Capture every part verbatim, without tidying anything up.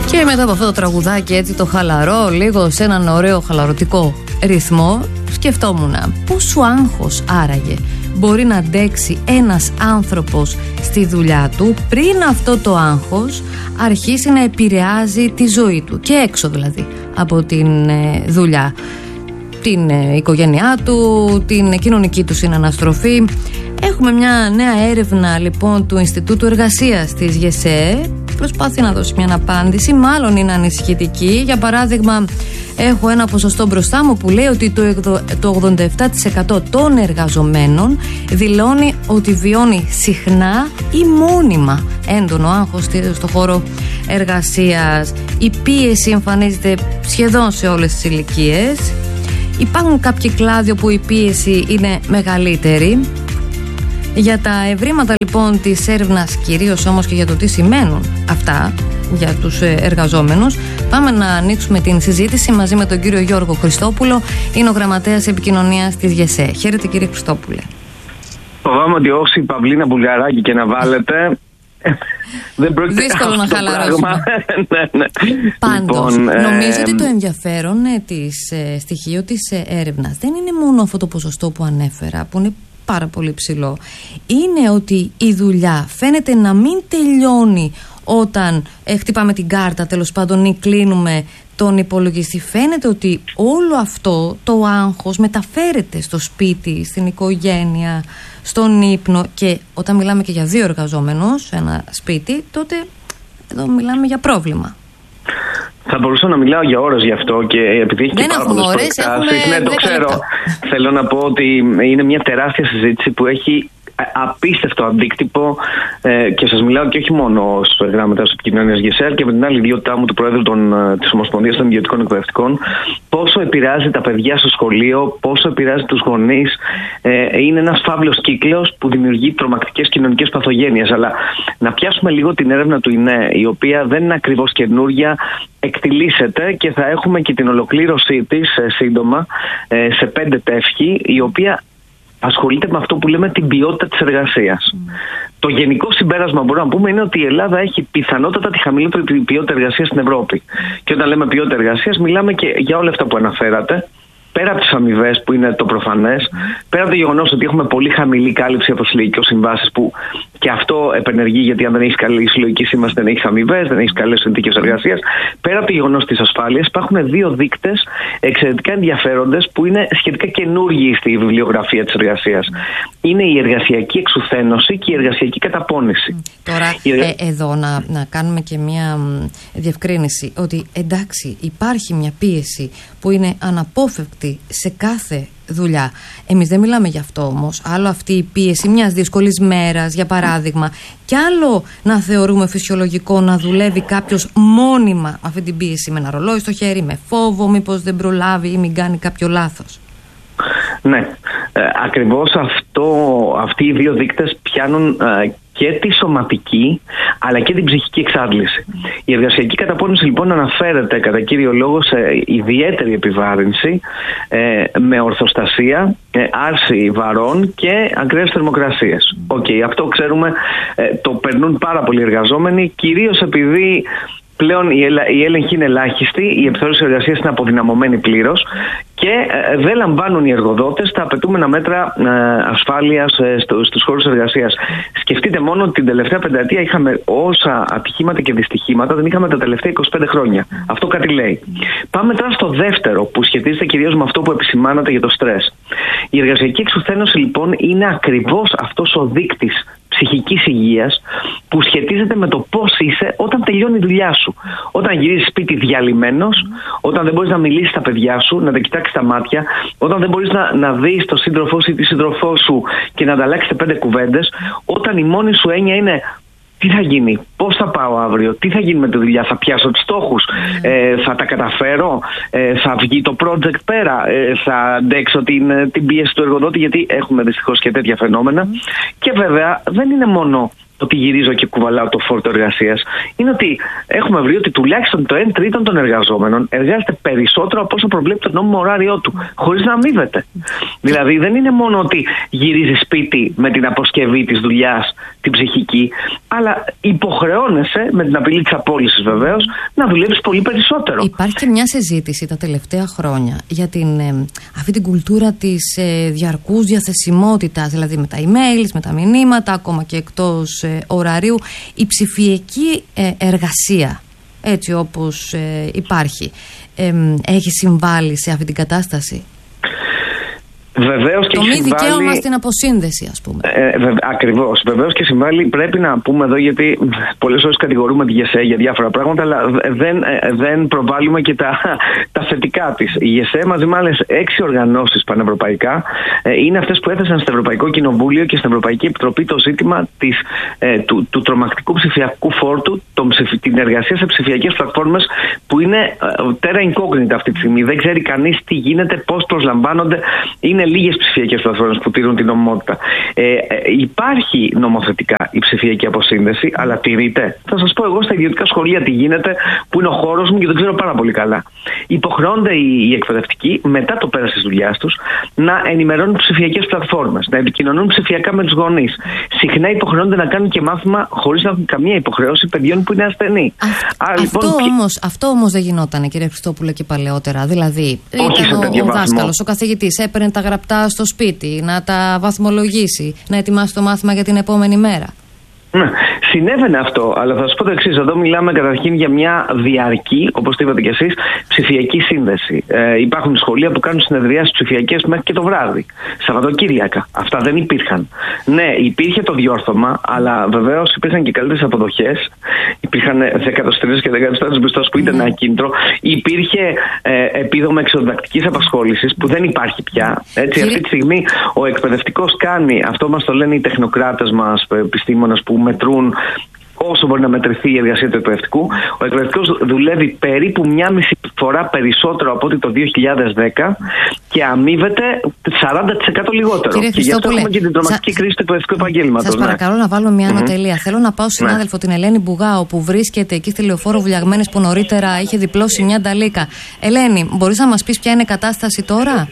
Και μετά από αυτό το τραγουδάκι, έτσι το χαλαρό, λίγο σε έναν ωραίο χαλαρωτικό ρυθμό, σκεφτόμουν πόσο άγχος άραγε μπορεί να αντέξει ένας άνθρωπος στη δουλειά του πριν αυτό το άγχος αρχίσει να επηρεάζει τη ζωή του και έξω δηλαδή από την ε, δουλειά, την ε, οικογένειά του, την κοινωνική του συναναστροφή. Έχουμε μια νέα έρευνα λοιπόν του Ινστιτούτου Εργασίας της ΓΕΣΕ. Προσπάθει να δώσει μια απάντηση, μάλλον είναι ανησυχητική. Για παράδειγμα, έχω ένα ποσοστό μπροστά μου που λέει ότι το ογδόντα επτά τοις εκατό των εργαζομένων δηλώνει ότι βιώνει συχνά ή μόνιμα έντονο άγχος στο χώρο εργασίας. Η πίεση εμφανίζεται σχεδόν σε όλες τις ηλικίες. Υπάρχουν κάποιοι κλάδοι όπου η πίεση είναι μεγαλύτερη. Για τα ευρήματα λοιπόν της έρευνας, κυρίως όμως και για το τι σημαίνουν αυτά για τους εργαζόμενους, πάμε να ανοίξουμε την συζήτηση μαζί με τον κύριο Γιώργο Χριστόπουλο. Είναι ο γραμματέας επικοινωνίας της ΓΕΣΕ. Χαίρετε κύριε Χριστόπουλε. Φοβάμαι ότι όση Παυλίνα Μπουλγαράκη και να βάλετε δεν πρόκειται. Δύσκολο να χαλαρώσουμε. ναι, ναι. Πάντως, λοιπόν, νομίζω ε... ότι το ενδιαφέρον ε, της ε, στοιχείο της ε, έρευνας δεν είναι μόνο αυτό το ποσοστό που ανέφερα, που είναι πάρα πολύ ψηλό. Είναι ότι η δουλειά φαίνεται να μην τελειώνει όταν ε, χτυπάμε την κάρτα, τέλος πάντων, ή κλείνουμε τον υπολογιστή. Φαίνεται ότι όλο αυτό το άγχος μεταφέρεται στο σπίτι, στην οικογένεια, στον ύπνο. Και όταν μιλάμε και για δύο εργαζόμενους σε ένα σπίτι, τότε εδώ μιλάμε για πρόβλημα. Θα μπορούσα να μιλάω για ώρες γι' αυτό και επειδή έχει δεν και πάρα πολλές προεκτάσεις. Ναι, το ξέρω. Θέλω να πω ότι είναι μια τεράστια συζήτηση που έχει απίστευτο αντίκτυπο ε, και σας μιλάω και όχι μόνο στους γραμματέας της επικοινωνίας ΓΕΣΕ και με την άλλη ιδιότητά μου του Προέδρου των, της Ομοσπονδίας των Ιδιωτικών Εκπαιδευτικών, πόσο επηρεάζει τα παιδιά στο σχολείο, πόσο επηρεάζει τους γονείς. Ε, είναι ένας φαύλος κύκλος που δημιουργεί τρομακτικές κοινωνικές παθογένειες. Αλλά να πιάσουμε λίγο την έρευνα του ΙΝΕ, η οποία δεν είναι ακριβώς καινούρια, εκτιλήσεται και θα έχουμε και την ολοκλήρωσή της ε, σύντομα ε, σε πέντε τεύχη, η οποία ασχολείται με αυτό που λέμε την ποιότητα της εργασίας. Mm. Το γενικό συμπέρασμα που μπορούμε να πούμε είναι ότι η Ελλάδα έχει πιθανότατα τη χαμηλότερη ποιότητα εργασίας στην Ευρώπη. Mm. Και όταν λέμε ποιότητα εργασίας, μιλάμε και για όλα αυτά που αναφέρατε. Πέρα από τις αμοιβές που είναι το προφανές, mm. πέρα από το γεγονός ότι έχουμε πολύ χαμηλή κάλυψη από συλλογικές συμβάσεις, που και αυτό επενεργεί, γιατί αν δεν έχεις καλή συλλογική σύμβαση, δεν έχεις αμοιβές, δεν έχεις καλές συνθήκες εργασίας. Πέρα από το γεγονός της ασφάλειας, υπάρχουν δύο δείκτες εξαιρετικά ενδιαφέροντες που είναι σχετικά καινούργιοι στη βιβλιογραφία της εργασίας. Mm. Είναι η εργασιακή εξουθένωση και η εργασιακή καταπώνηση. Mm. Τώρα, η... ε, εδώ να, να κάνουμε και μια διευκρίνηση ότι εντάξει, υπάρχει μια πίεση που είναι αναπόφευκτη σε κάθε δουλειά. Εμείς δεν μιλάμε γι' αυτό όμως. Άλλο αυτή η πίεση μιας δύσκολης μέρας, για παράδειγμα, και άλλο να θεωρούμε φυσιολογικό να δουλεύει κάποιος μόνιμα αυτή την πίεση με ένα ρολόι στο χέρι, με φόβο μήπως δεν προλάβει ή μην κάνει κάποιο λάθος. Ναι, ε, ακριβώς αυτό, αυτοί οι δύο δείκτες πιάνουν ε, και τη σωματική αλλά και την ψυχική εξάντληση. Mm. Η εργασιακή καταπώνηση λοιπόν αναφέρεται κατά κύριο λόγο σε ιδιαίτερη επιβάρυνση ε, με ορθοστασία, ε, άρση βαρών και ακραίες θερμοκρασίες. Mm. Okay, αυτό ξέρουμε, ε, το περνούν πάρα πολλοί εργαζόμενοι, κυρίως επειδή πλέον η, ελα... η έλεγχη είναι ελάχιστη, η επιθεώρηση εργασίας είναι αποδυναμωμένη πλήρως και ε, δεν λαμβάνουν οι εργοδότες τα απαιτούμενα μέτρα ε, ασφάλειας ε, στο, στους χώρους εργασίας. Σκεφτείτε μόνο ότι την τελευταία πενταετία είχαμε όσα ατυχήματα και δυστυχήματα δεν είχαμε τα τελευταία είκοσι πέντε χρόνια. Αυτό κάτι λέει. Πάμε τώρα στο δεύτερο, που σχετίζεται κυρίως με αυτό που επισημάνατε για το στρες. Η εργασιακή εξουθένωση λοιπόν είναι ακριβώς αυτός ο δείκτης ψυχικής υγείας που σχετίζεται με το πώς είσαι όταν τελειώνει η δουλειά σου. Όταν γυρίζεις σπίτι διαλυμένος, mm. όταν δεν μπορείς να μιλήσεις στα παιδιά σου, να τα κοιτάξεις στα μάτια, όταν δεν μπορείς να, να δεις τον σύντροφό σου ή τη σύντροφό σου και να ανταλλάξετε πέντε κουβέντες, όταν η μόνη σου έννοια είναι τι θα γίνει, πώς θα πάω αύριο, τι θα γίνει με τη δουλειά, θα πιάσω τους στόχους, mm. ε, θα τα καταφέρω, ε, θα βγει το project πέρα, ε, θα αντέξω την, την πίεση του εργοδότη, γιατί έχουμε δυστυχώς και τέτοια φαινόμενα. Mm. Και βέβαια δεν είναι μόνο ότι γυρίζω και κουβαλάω το φόρτο εργασίας, είναι ότι έχουμε βρει ότι τουλάχιστον το ένα τρίτο των εργαζόμενων εργάζεται περισσότερο από όσο προβλέπει το νόμιμο ωράριό του, χωρίς να αμείβεται. Δηλαδή δεν είναι μόνο ότι γυρίζει σπίτι με την αποσκευή της δουλειάς, την ψυχική, αλλά υποχρεώνεσαι, με την απειλή της απόλυσης βεβαίως, να δουλεύεις πολύ περισσότερο. Υπάρχει και μια συζήτηση τα τελευταία χρόνια για την, ε, αυτή την κουλτούρα της ε, διαρκούς διαθεσιμότητας, δηλαδή με τα emails, με τα μηνύματα, ακόμα και εκτός ε, ωραρίου. Η ψηφιακή ε, εργασία, έτσι όπως ε, υπάρχει, ε, έχει συμβάλει σε αυτή την κατάσταση? Βεβαίως και το μη συμβάλλει... δικαίωμα στην αποσύνδεση, ας πούμε. Ε, βε... Ακριβώς. Βεβαίως και συμβάλλει, πρέπει να πούμε εδώ, γιατί πολλές φορές κατηγορούμε τη ΓΕΣΕ για διάφορα πράγματα, αλλά δεν, δεν προβάλλουμε και τα, τα θετικά της. Η ΓΕΣΕ μαζί με άλλες έξι οργανώσεις πανευρωπαϊκά είναι αυτές που έθεσαν στο Ευρωπαϊκό Κοινοβούλιο και στην Ευρωπαϊκή Επιτροπή το ζήτημα της, ε, του, του τρομακτικού ψηφιακού φόρτου, τον ψηφι... την εργασία σε ψηφιακές πλατφόρμες που είναι terra incognita αυτή τη στιγμή. Δεν ξέρει κανείς τι γίνεται, πώς προσλαμβάνονται. Είναι λίγες ψηφιακές πλατφόρμες που τηρούν την νομιμότητα. Ε, ε, υπάρχει νομοθετικά η ψηφιακή αποσύνδεση, αλλά τηρείται. Θα σας πω εγώ στα ιδιωτικά σχολεία τι γίνεται, που είναι ο χώρος μου και το ξέρω πάρα πολύ καλά. Υποχρεώνται οι, οι εκπαιδευτικοί, μετά το πέρας της δουλειάς τους, να ενημερώνουν ψηφιακές πλατφόρμες, να επικοινωνούν ψηφιακά με τους γονείς. Συχνά υποχρεώνται να κάνουν και μάθημα χωρίς να έχουν καμία υποχρέωση παιδιών που είναι ασθενή. Α, Α, λοιπόν, αυτό, όμως, αυτό όμως δεν γινόταν, κύριε Χριστόπουλε, και παλαιότερα. Δηλαδή, ήταν ο, ο δάσκαλος, ο καθηγητής, έπαιρνε τα γραπτά στο σπίτι, να τα βαθμολογήσει, να ετοιμάσει το μάθημα για την επόμενη μέρα. Ναι, συνέβαινε αυτό, αλλά θα σας πω το εξής. Εδώ μιλάμε καταρχήν για μια διαρκή, όπως το είπατε κι εσείς, ψηφιακή σύνδεση. Ε, υπάρχουν σχολεία που κάνουν συνεδριάσεις ψηφιακές μέχρι και το βράδυ, Σαββατοκύριακα. Αυτά δεν υπήρχαν. Ναι, υπήρχε το διόρθωμα, αλλά βεβαίως υπήρχαν και καλύτερες αποδοχές. Υπήρχαν δεκατοστρίες και δεκατοστάρες μπροστά που ήταν ένα κίνητρο. Υπήρχε ε, επίδομα εξοδακτικής απασχόλησης που δεν υπάρχει πια. Έτσι, αυτή τη στιγμή ο εκπαιδευτικός κάνει, αυτό μας το λένε οι τεχνοκράτες μας, επιστήμονες που μετρούν όσο μπορεί να μετρηθεί η εργασία του εκπαιδευτικού. Ο εκπαιδευτικός δουλεύει περίπου μία μισή φορά περισσότερο από ό,τι το δύο χιλιάδες δέκα και αμείβεται σαράντα τοις εκατό λιγότερο. Κύριε και γι' αυτό έχουμε και την τρομακτική σα... κρίση του εκπαιδευτικού επαγγέλματος. Σας ναι. παρακαλώ να βάλω μια ανωτελεία. Mm-hmm. Θέλω να πάω στον συνάδελφο, ναι. την Ελένη Μπουγάο, που βρίσκεται εκεί στη Λεωφόρο Βουλιαγμένης, που νωρίτερα είχε διπλώσει μια νταλίκα. Ελένη, μπορείς να μας πεις ποια είναι η κατάσταση τώρα?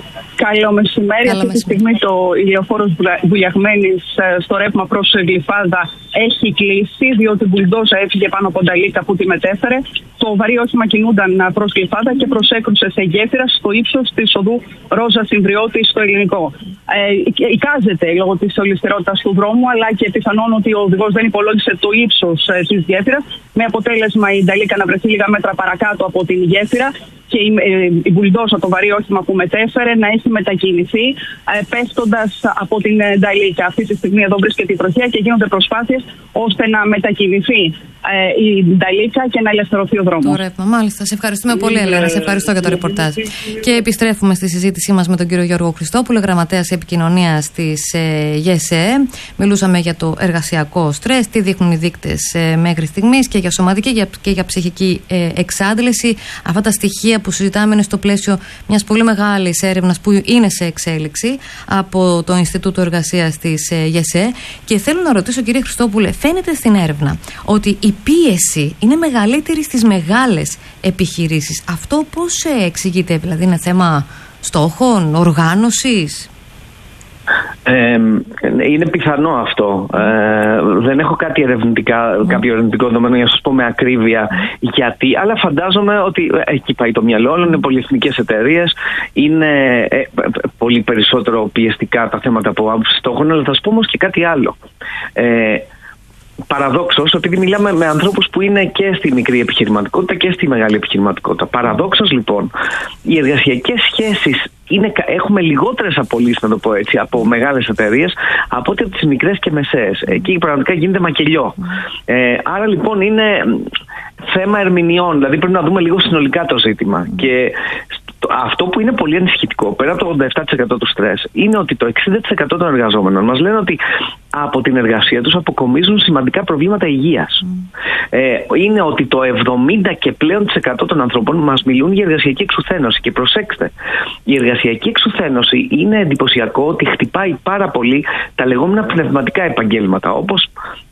Καλό μεσημέρι. Αυτή τη στιγμή το ηλιοφόρος Βουλιαγμένης στο ρεύμα προς Γλυφάδα έχει κλείσει, διότι η μπουλντόζα έφυγε πάνω από νταλίκα που τη μετέφερε. Το βαρύ όχημα κινούνταν προς Γλυφάδα και προσέκρουσε σε γέφυρα στο ύψος της οδού Ρόζα Συνδριώτη στο ελληνικό. Ε, εικάζεται λόγω της ολισθηρότητας του δρόμου, αλλά και πιθανόν ότι ο οδηγός δεν υπολόγισε το ύψος ε, της γέφυρας, με αποτέλεσμα η νταλίκα να βρεθεί λίγα μέτρα παρακάτω από την γέφυρα και η, ε, η μπουλντόζα, το βαρύ όχημα που μετέφερε, να έχει μετακινηθεί ε, πέφτοντας από την ε, νταλίκα. Αυτή τη στιγμή εδώ βρίσκεται η τροχέα και γίνονται προσπάθειες ώστε να μετακινηθεί ε, η νταλίκα και να ελευθερωθεί ο δρόμος. Ωραία, μάλιστα. Σε ευχαριστούμε πολύ, Ελένα. Σε ευχαριστώ για το ρεπορτάζ. Και επιστρέφουμε στη συζήτησή μας με τον κύριο Γιώργο Χριστόπουλο, γραμματέας επικοινωνίας της ε, ΓΕΣΕ. Μιλούσαμε για το εργασιακό στρες, τι δείχνουν οι δείκτες ε, μέχρι στιγμής, και για σωματική και για, και για ψυχική ε, εξάντληση. Αυτά τα στοιχεία που συζητάμε είναι στο πλαίσιο μιας πολύ μεγάλης έρευνας που είναι σε εξέλιξη από το Ινστιτούτο Εργασίας της ε, ΓΕΣΕ. Και θέλω να ρωτήσω, κύριε Χριστόπουλε, φαίνεται στην έρευνα ότι η πίεση είναι μεγαλύτερη στις μεγάλες επιχειρήσεις. Αυτό πώς ε, εξηγείται? Δηλαδή είναι θέμα στόχων, οργάνωσης? Ε, είναι πιθανό αυτό. Ε, δεν έχω κάτι ερευνητικά, mm. κάποιο ερευνητικό δεδομένο για να σας πω με ακρίβεια γιατί, αλλά φαντάζομαι ότι εκεί πάει το μυαλό όλων. Είναι πολυεθνικές εταιρείες, είναι ε, πολύ περισσότερο πιεστικά τα θέματα από άποψη στόχων, αλλά θα σας πω όμως και κάτι άλλο. Ε, Παραδόξως, επειδή μιλάμε με ανθρώπους που είναι και στη μικρή επιχειρηματικότητα και στη μεγάλη επιχειρηματικότητα. Παραδόξως, λοιπόν, οι εργασιακές σχέσεις είναι, έχουμε λιγότερες απολύσεις, να το πω έτσι, από μεγάλες εταιρείες από ότι από τις μικρές και μεσαίες. Εκεί πραγματικά γίνεται μακελιό. Ε, άρα λοιπόν είναι θέμα ερμηνεών, δηλαδή πρέπει να δούμε λίγο συνολικά το ζήτημα. Και αυτό που είναι πολύ ανησυχητικό, πέρα από το ογδόντα επτά τοις εκατό του στρες, είναι ότι το εξήντα τοις εκατό των εργαζόμενων μας λένε ότι από την εργασία τους αποκομίζουν σημαντικά προβλήματα υγείας. Mm. Ε, είναι ότι το εβδομήντα και πλέον τοις εκατό των ανθρώπων μας μιλούν για εργασιακή εξουθένωση. Και προσέξτε, η εργασιακή εξουθένωση είναι εντυπωσιακό ότι χτυπάει πάρα πολύ τα λεγόμενα πνευματικά επαγγέλματα, όπως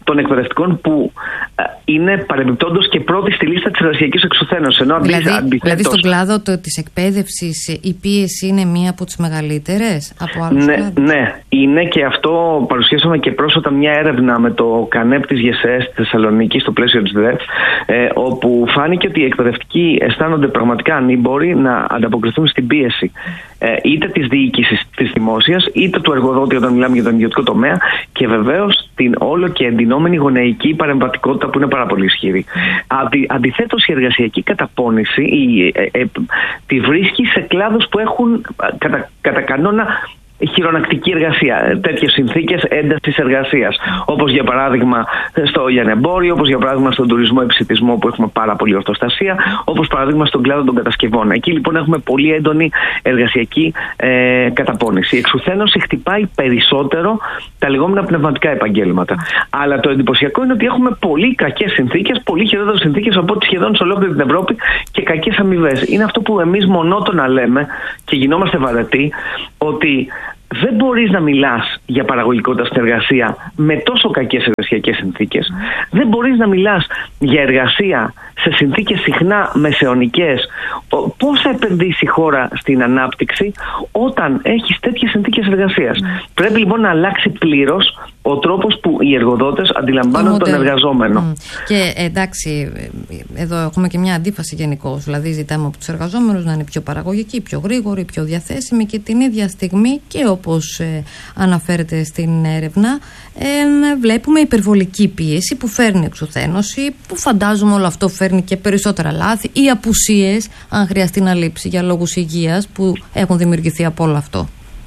των εκπαιδευτικών που είναι παρεμπιπτόντως και πρώτη στη λίστα της εργασιακής εξουθένωσης. Δηλαδή, αντιθέτως, δηλαδή στον κλάδο το, της εκπαίδευσης η πίεση είναι μία από τις μεγαλύτερες από άλλους ναι, κλάδους. Ναι, είναι, και αυτό παρουσιάσαμε και πρόσφατα μια έρευνα με το ΚΑΝΕΠ της ΓΕΣΕ στη Θεσσαλονίκη στο πλαίσιο της ΔΕΦ, ε, όπου φάνηκε ότι οι εκπαιδευτικοί αισθάνονται πραγματικά ανήμποροι να ανταποκριθούν στην πίεση ε, είτε της διοίκησης της δημόσιας είτε του εργοδότη όταν μιλάμε για τον ιδιωτικό τομέα, και βεβαίως την όλο και εντυνόμενη γονεϊκή παρεμβατικότητα που είναι πάρα πολύ ισχυρή. Αντι, αντιθέτως, η εργασιακή καταπώνηση η, ε, ε, τη βρίσκει σε κλάδους που έχουν κατά, κατά κανόνα χειρονακτική εργασία, τέτοιες συνθήκες έντασης εργασίας, όπως για παράδειγμα στο λιανεμπόριο, όπως για παράδειγμα στον τουρισμό επισιτισμό που έχουμε πάρα πολύ ορθοστασία, όπως παράδειγμα στον κλάδο των κατασκευών. Εκεί λοιπόν έχουμε πολύ έντονη εργασιακή ε, καταπώνηση. Η εξουθένωση χτυπάει περισσότερο τα λεγόμενα πνευματικά επαγγέλματα. Αλλά το εντυπωσιακό είναι ότι έχουμε πολύ κακές συνθήκες, πολύ χειρότερες συνθήκες από ό,τι σχεδόν σε ολόκληρη την Ευρώπη, και κακές αμοιβές. Είναι αυτό που εμείς μονότονα λέμε και γινόμαστε βαρετοί, ότι δεν μπορείς να μιλάς για παραγωγικότητα στην εργασία με τόσο κακές εργασιακές συνθήκες. Mm. Δεν μπορείς να μιλάς για εργασία σε συνθήκες συχνά μεσαιωνικές. Πώς θα επενδύσει η χώρα στην ανάπτυξη όταν έχεις τέτοιες συνθήκες εργασίας? Mm. Πρέπει λοιπόν να αλλάξει πλήρως ο τρόπος που οι εργοδότες αντιλαμβάνονται τον εργαζόμενο. Mm. Και εντάξει, εδώ έχουμε και μια αντίφαση γενικώς. Δηλαδή, ζητάμε από τους εργαζόμενους να είναι πιο παραγωγικοί, πιο γρήγοροι, πιο διαθέσιμοι, και την ίδια στιγμή, και όπως ε, αναφέρεται στην έρευνα, ε, βλέπουμε υπερβολική πίεση που φέρνει εξουθένωση, που φαντάζομαι όλο αυτό φέρνει και περισσότερα λάθη ή απουσίες, αν χρειαστεί να λείψει για λόγους υγείας, που έχουν δημιουργηθεί από όλο αυτό.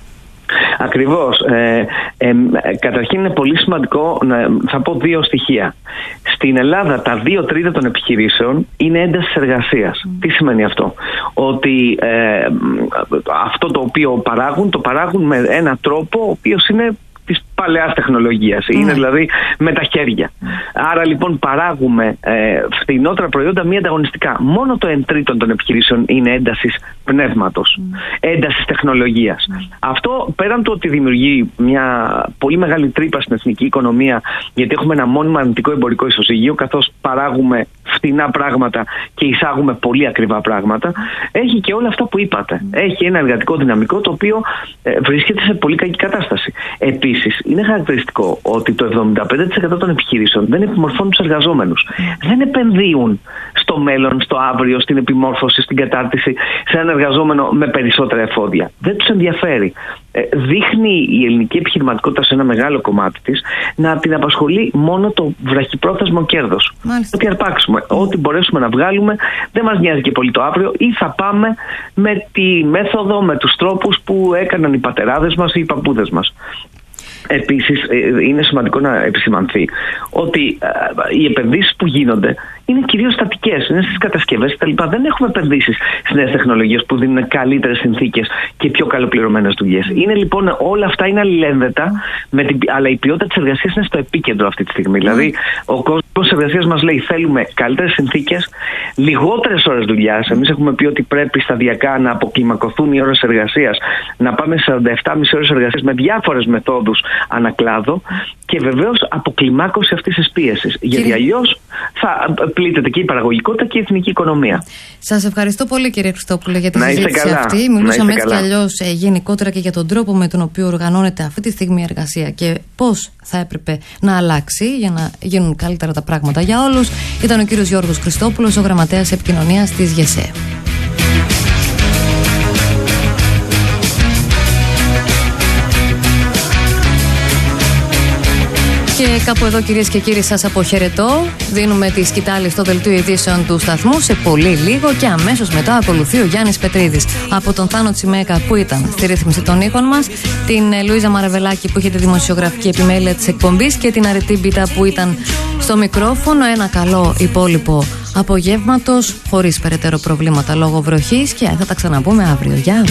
Ακριβώς. Ε, ε, ε, καταρχήν είναι πολύ σημαντικό, να, θα πω δύο στοιχεία. Στην Ελλάδα τα δύο τρίτα των επιχειρήσεων είναι ένταση εργασίας. Mm. Τι σημαίνει αυτό? Ότι ε, αυτό το οποίο παράγουν, το παράγουν με έναν τρόπο ο οποίος είναι της παλαιάς τεχνολογίας. Mm. Είναι δηλαδή με τα χέρια. Mm. Άρα λοιπόν παράγουμε ε, φθηνότερα προϊόντα μη ανταγωνιστικά. Μόνο το εν τρίτον των επιχειρήσεων είναι έντασης πνεύματος, mm. έντασης τεχνολογίας. Mm. Αυτό πέραν του ότι δημιουργεί μια πολύ μεγάλη τρύπα στην εθνική οικονομία, γιατί έχουμε ένα μόνιμο αρνητικό εμπορικό ισοζύγιο, καθώς παράγουμε φθηνά πράγματα και εισάγουμε πολύ ακριβά πράγματα, mm. έχει και όλα αυτά που είπατε. Mm. Έχει ένα εργατικό δυναμικό το οποίο ε, βρίσκεται σε πολύ κακή κατάσταση. Επίσης, είναι χαρακτηριστικό ότι το εβδομήντα πέντε τοις εκατό των επιχειρήσεων δεν επιμορφώνουν τους εργαζόμενους. Mm. Δεν επενδύουν στο μέλλον, στο αύριο, στην επιμόρφωση, στην κατάρτιση, σε έναν εργαζόμενο με περισσότερα εφόδια. Δεν τους ενδιαφέρει. Ε, δείχνει η ελληνική επιχειρηματικότητα σε ένα μεγάλο κομμάτι της να την απασχολεί μόνο το βραχυπρόθεσμο κέρδος. Ότι αρπάξουμε. Mm. Ό,τι μπορέσουμε να βγάλουμε, δεν μας νοιάζει και πολύ το αύριο, ή θα πάμε με τη μέθοδο, με τους τρόπους που έκαναν οι πατεράδες μας ή οι παππούδες μας. Επίσης, είναι σημαντικό να επισημανθεί ότι οι επενδύσεις που γίνονται είναι κυρίως στατικές, είναι στις κατασκευές κτλ. Δεν έχουμε επενδύσεις στις νέες τεχνολογίες που δίνουν καλύτερες συνθήκες και πιο καλοπληρωμένες δουλειές. Είναι λοιπόν όλα αυτά είναι αλληλένδετα, με την, αλλά η ποιότητα της εργασίας είναι στο επίκεντρο αυτή τη στιγμή. Mm. Δηλαδή, ο κόσμος της εργασίας μας λέει: θέλουμε καλύτερες συνθήκες, λιγότερες ώρες δουλειάς. Εμείς έχουμε πει ότι πρέπει σταδιακά να αποκλιμακωθούν οι ώρες εργασίας, να πάμε σε σαράντα επτά κόμμα πέντε ώρες εργασίας με διάφορες μεθόδους ανακλάδο, και βεβαίως αποκλιμάκωση αυτής της πίεσης. Γιατί αλλιώς θα πλήττεται και η παραγωγικότητα και η εθνική οικονομία. Σας ευχαριστώ πολύ, κύριε Χριστόπουλε, για τη να συζήτηση αυτή. Μιλούσαμε έτσι κι αλλιώς ε, γενικότερα και για τον τρόπο με τον οποίο οργανώνεται αυτή τη στιγμή η εργασία και πώς θα έπρεπε να αλλάξει για να γίνουν καλύτερα τα πράγματα για όλους. Ήταν ο κύριος Γιώργος Χριστόπουλος, ο γραμματέας επικοινωνίας της ΓΕΣΕ. Και κάπου εδώ, κυρίες και κύριοι, σας αποχαιρετώ. Δίνουμε τη σκητάλη στο δελτίο ειδήσεων του σταθμού σε πολύ λίγο, και αμέσως μετά ακολουθεί ο Γιάννης Πετρίδης. Από τον Θάνο Τσιμέκα που ήταν στη ρύθμιση των ήχων μας, την Λουίζα Μαραβελάκη που είχε τη δημοσιογραφική επιμέλεια της εκπομπής και την Αρετή Μπίτα που ήταν στο μικρόφωνο. Ένα καλό υπόλοιπο απογεύματος, χωρίς περαιτέρω προβλήματα λόγω βροχής, και θα τα ξαναπούμε αύριο. Γεια!